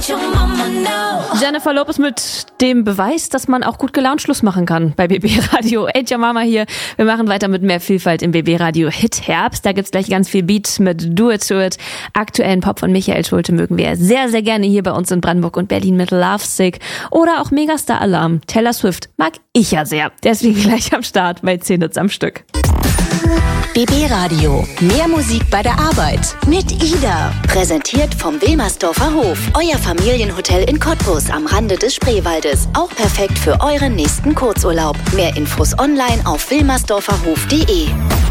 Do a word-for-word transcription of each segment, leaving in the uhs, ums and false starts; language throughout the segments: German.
Jennifer Lopez mit dem Beweis, dass man auch gut gelaunt Schluss machen kann bei B B Radio. Ain't Your Mama hier. Wir machen weiter mit mehr Vielfalt im B B Radio Hit Herbst. Da gibt's gleich ganz viel Beat mit Do It To It. Aktuellen Pop von Michael Schulte mögen wir sehr, sehr gerne hier bei uns in Brandenburg und Berlin mit Lovesick. Oder auch Megastar Alarm. Taylor Swift mag ich ja sehr. Deswegen gleich am Start bei zehn Hits am Stück. B B Radio. Mehr Musik bei der Arbeit. Mit Ida. Präsentiert vom Wilmersdorfer Hof. Euer Familienhotel in Cottbus am Rande des Spreewaldes. Auch perfekt für euren nächsten Kurzurlaub. Mehr Infos online auf wilmersdorferhof punkt de.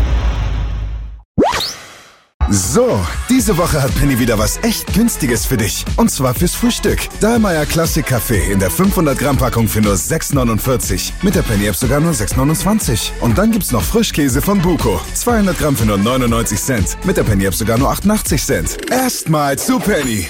So, diese Woche hat Penny wieder was echt Günstiges für dich. Und zwar fürs Frühstück. Dahlmeier Classic Kaffee in der fünfhundert Gramm Packung für nur sechs neunundvierzig. Mit der Penny App sogar nur sechs neunundzwanzig. Und dann gibt's noch Frischkäse von Buko. zweihundert Gramm für nur neunundneunzig Cent. Mit der Penny App sogar nur achtundachtzig Cent. Erstmal zu Penny.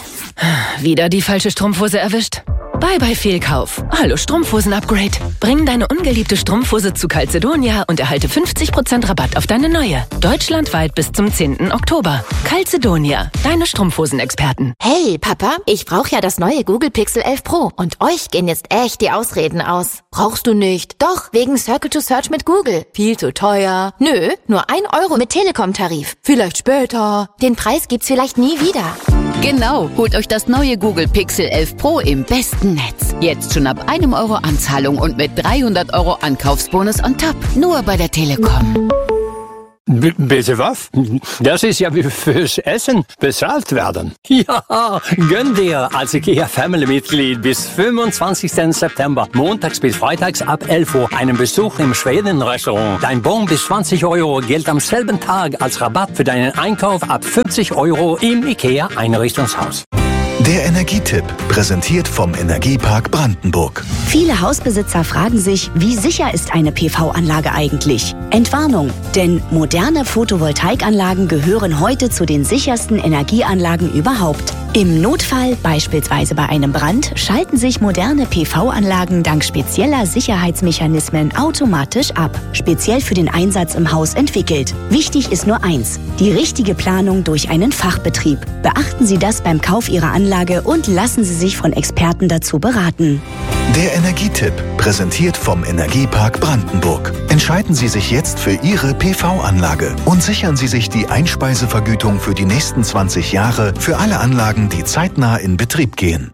Wieder die falsche Strumpfhose erwischt? Bye bye Fehlkauf. Hallo Strumpfhosen-Upgrade. Bring deine ungeliebte Strumpfhose zu Calzedonia und erhalte fünfzig Prozent Rabatt auf deine neue. Deutschlandweit bis zum zehnten Oktober. Calzedonia, deine Strumpfhosen-Experten. Hey Papa, ich brauche ja das neue Google Pixel elf Pro und euch gehen jetzt echt die Ausreden aus. Brauchst du nicht? Doch, wegen Circle to Search mit Google. Viel zu teuer. Nö, nur ein Euro mit Telekom-Tarif. Vielleicht später. Den Preis gibt's vielleicht nie wieder. Genau, holt euch das neue Google Pixel elf Pro im besten Netz. Jetzt schon ab einem Euro Anzahlung und mit dreihundert Euro Ankaufsbonus on top. Nur bei der Telekom. B- bitte was? Das ist ja wie fürs Essen bezahlt werden. Ja, gönn dir als IKEA Family-Mitglied bis fünfundzwanzigsten September, montags bis freitags ab elf Uhr, einen Besuch im Schweden-Restaurant. Dein Bon bis zwanzig Euro gilt am selben Tag als Rabatt für deinen Einkauf ab fünfzig Euro im IKEA Einrichtungshaus. Der Energietipp, präsentiert vom Energiepark Brandenburg. Viele Hausbesitzer fragen sich, wie sicher ist eine P V-Anlage eigentlich? Entwarnung, denn moderne Photovoltaikanlagen gehören heute zu den sichersten Energieanlagen überhaupt. Im Notfall, beispielsweise bei einem Brand, schalten sich moderne P V-Anlagen dank spezieller Sicherheitsmechanismen automatisch ab. Speziell für den Einsatz im Haus entwickelt. Wichtig ist nur eins, die richtige Planung durch einen Fachbetrieb. Beachten Sie das beim Kauf Ihrer Anlage und lassen Sie sich von Experten dazu beraten. Der Energietipp, präsentiert vom Energiepark Brandenburg. Entscheiden Sie sich jetzt für Ihre P V-Anlage und sichern Sie sich die Einspeisevergütung für die nächsten zwanzig Jahre für alle Anlagen, die zeitnah in Betrieb gehen.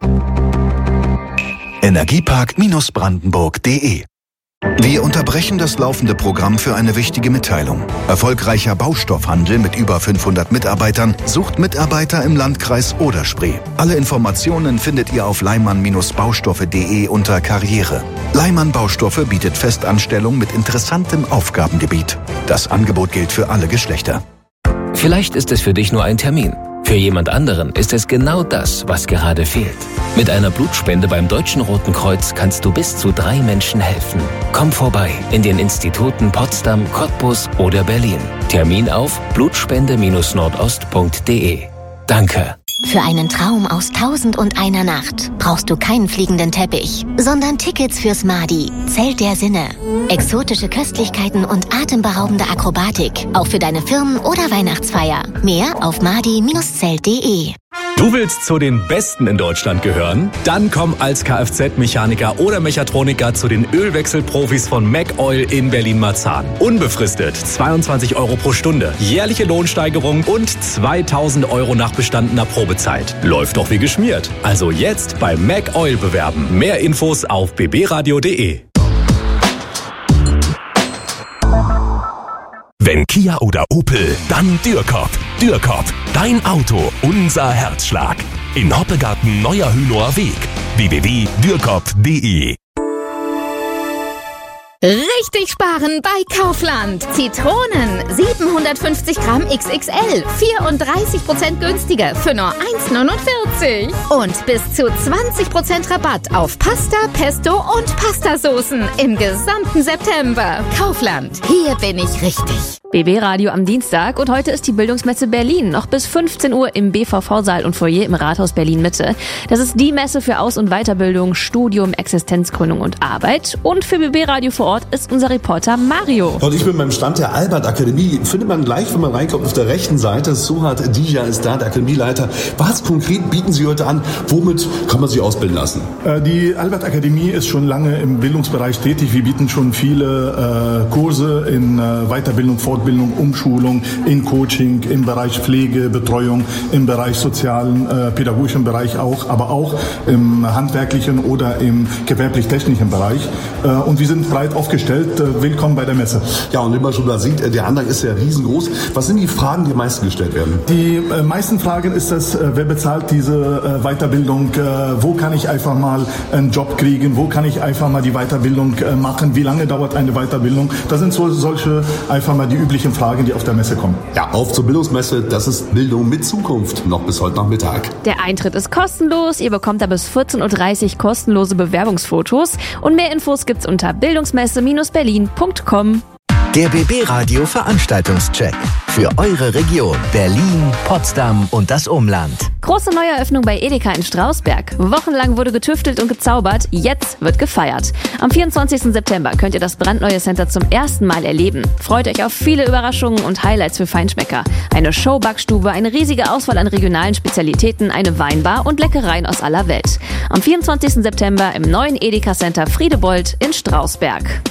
Energiepark Brandenburg punkt de. Wir unterbrechen das laufende Programm für eine wichtige Mitteilung. Erfolgreicher Baustoffhandel mit über fünfhundert Mitarbeitern sucht Mitarbeiter im Landkreis Oder-Spree. Alle Informationen findet ihr auf leimann baustoffe punkt de unter Karriere. Leimann Baustoffe bietet Festanstellung mit interessantem Aufgabengebiet. Das Angebot gilt für alle Geschlechter. Vielleicht ist es für dich nur ein Termin. Für jemand anderen ist es genau das, was gerade fehlt. Mit einer Blutspende beim Deutschen Roten Kreuz kannst du bis zu drei Menschen helfen. Komm vorbei in den Instituten Potsdam, Cottbus oder Berlin. Termin auf blutspende nordost punkt de. Danke. Für einen Traum aus Tausend und einer Nacht brauchst du keinen fliegenden Teppich, sondern Tickets fürs Madi, Zelt der Sinne. Exotische Köstlichkeiten und atemberaubende Akrobatik, auch für deine Firmen- oder Weihnachtsfeier. Mehr auf madi Zelt punkt de. Du willst zu den Besten in Deutschland gehören? Dann komm als Kfz-Mechaniker oder Mechatroniker zu den Ölwechselprofis von MacOil in Berlin-Marzahn. Unbefristet zweiundzwanzig Euro pro Stunde, jährliche Lohnsteigerung und zweitausend Euro nach bestandener Probezeit. Läuft doch wie geschmiert. Also jetzt bei MacOil bewerben. Mehr Infos auf b b radio punkt de. Wenn Kia oder Opel, dann Dürkop. Dürkop, dein Auto, unser Herzschlag. In Hoppegarten Neuer Hünower Weg. w w w punkt dürkop punkt de. Richtig sparen bei Kaufland. Zitronen siebenhundertfünfzig Gramm X X L, vierunddreißig Prozent günstiger für nur eins neunundvierzig. Und bis zu zwanzig Prozent Rabatt auf Pasta, Pesto und Pastasoßen im gesamten September. Kaufland, hier bin ich richtig. B B Radio am Dienstag und heute ist die Bildungsmesse Berlin. Noch bis fünfzehn Uhr im B V V-Saal und Foyer im Rathaus Berlin-Mitte. Das ist die Messe für Aus- und Weiterbildung, Studium, Existenzgründung und Arbeit. Und für B B Radio vor Ort ist unser Reporter Mario. Und ich bin beim Stand der Albert-Akademie. Findet man gleich, wenn man reinkommt, auf der rechten Seite. Suhat Dija ist da, der Akademieleiter. Was konkret bieten Sie heute an? Womit kann man sich ausbilden lassen? Die Albert-Akademie ist schon lange im Bildungsbereich tätig. Wir bieten schon viele äh, Kurse in äh, Weiterbildung, Fortbildung, Umschulung, in Coaching, im Bereich Pflege, Betreuung, im Bereich sozialen, äh, pädagogischen Bereich auch, aber auch im handwerklichen oder im gewerblich-technischen Bereich. Äh, und wir sind breit aufgestellt. Äh, willkommen bei der Messe. Ja, und wie man schon da sieht, der Andrang ist ja riesengroß. Was sind die Fragen, die am meisten gestellt werden? Die äh, meisten Fragen ist das, äh, wer bezahlt diese äh, Weiterbildung? Äh, wo kann ich einfach mal einen Job kriegen? Wo kann ich einfach mal die Weiterbildung äh, machen? Wie lange dauert eine Weiterbildung? Das sind so, solche einfach mal die üblichen Fragen, die auf der Messe kommen. Ja, auf zur Bildungsmesse, das ist Bildung mit Zukunft, noch bis heute Nachmittag. Der Eintritt ist kostenlos, ihr bekommt da bis vierzehn Uhr dreißig kostenlose Bewerbungsfotos und mehr Infos gibt's unter bildungsmesse Berlin Punkt com. Der B B Radio Veranstaltungscheck für eure Region Berlin, Potsdam und das Umland. Große Neueröffnung bei Edeka in Strausberg. Wochenlang wurde getüftelt und gezaubert, jetzt wird gefeiert. Am vierundzwanzigsten September könnt ihr das brandneue Center zum ersten Mal erleben. Freut euch auf viele Überraschungen und Highlights für Feinschmecker. Eine Showbackstube, eine riesige Auswahl an regionalen Spezialitäten, eine Weinbar und Leckereien aus aller Welt. Am vierundzwanzigsten September im neuen Edeka Center Friedebold in Strausberg.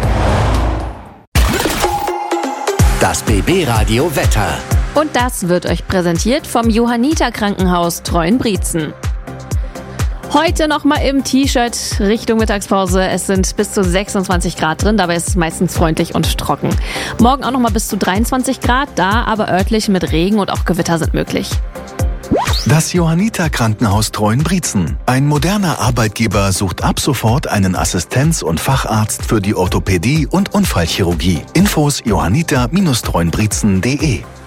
Das B B Radio Wetter. Und das wird euch präsentiert vom Johanniter Krankenhaus Treuenbrietzen. Heute nochmal im T-Shirt Richtung Mittagspause. Es sind bis zu sechsundzwanzig Grad drin, dabei ist es meistens freundlich und trocken. Morgen auch nochmal bis zu dreiundzwanzig Grad, da aber örtlich mit Regen und auch Gewitter sind möglich. Das Johanniter Krankenhaus Treuenbrietzen. Ein moderner Arbeitgeber sucht ab sofort einen Assistenz- und Facharzt für die Orthopädie und Unfallchirurgie. Infos johanniter Bindestrich treuenbrietzen punkt de